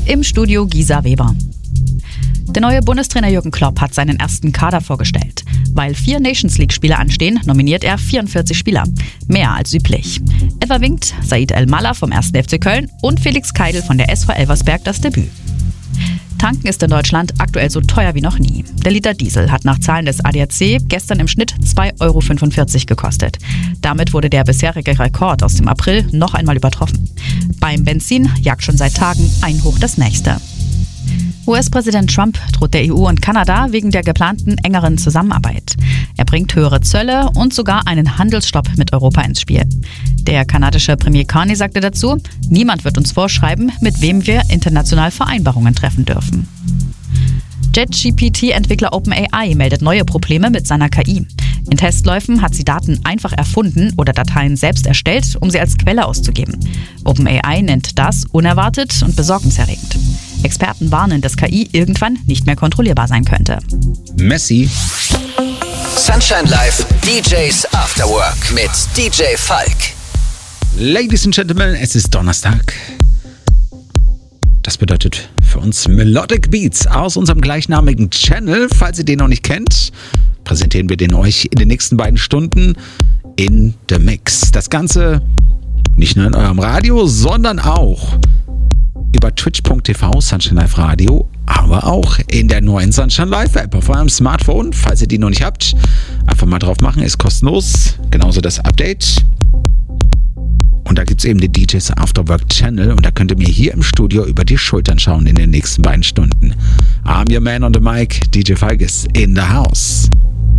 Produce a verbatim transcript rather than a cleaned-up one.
im Studio Gisa Weber. Der neue Bundestrainer Jürgen Klopp hat seinen ersten Kader vorgestellt. Weil vier Nations-League-Spiele anstehen, nominiert er vierundvierzig Spieler. Mehr als üblich. Etwa winkt Said El-Mallah vom ersten F C Köln und Felix Keidel von der S V Elversberg das Debüt. Tanken ist in Deutschland aktuell so teuer wie noch nie. Der Liter Diesel hat nach Zahlen des A D A C gestern im Schnitt zwei Euro fünfundvierzig gekostet. Damit wurde der bisherige Rekord aus dem April noch einmal übertroffen. Beim Benzin jagt schon seit Tagen ein Hoch das nächste. U S-Präsident Trump droht der E U und Kanada wegen der geplanten engeren Zusammenarbeit. Er bringt höhere Zölle und sogar einen Handelsstopp mit Europa ins Spiel. Der kanadische Premier Carney sagte dazu, niemand wird uns vorschreiben, mit wem wir international Vereinbarungen treffen dürfen. JetGPT-Entwickler OpenAI meldet neue Probleme mit seiner K I. In Testläufen hat sie Daten einfach erfunden oder Dateien selbst erstellt, um sie als Quelle auszugeben. OpenAI nennt das unerwartet und besorgniserregend. Experten warnen, dass K I irgendwann nicht mehr kontrollierbar sein könnte. Messi. Sunshine Live, D Js After Work mit D J Falk. Ladies and Gentlemen, es ist Donnerstag. Das bedeutet für uns Melodic Beats aus unserem gleichnamigen Channel. Falls ihr den noch nicht kennt, präsentieren wir den euch in den nächsten beiden Stunden in The Mix. Das Ganze nicht nur in eurem Radio, sondern auch über twitch punkt t v, Sunshine Live Radio, aber auch in der neuen Sunshine Live App auf eurem Smartphone. Falls ihr die noch nicht habt, einfach mal drauf machen, ist kostenlos. Genauso das Update. Und da gibt es eben den D Js After Work Channel und da könnt ihr mir hier im Studio über die Schultern schauen in den nächsten beiden Stunden. I'm your man on the mic, D J Falk is in the house.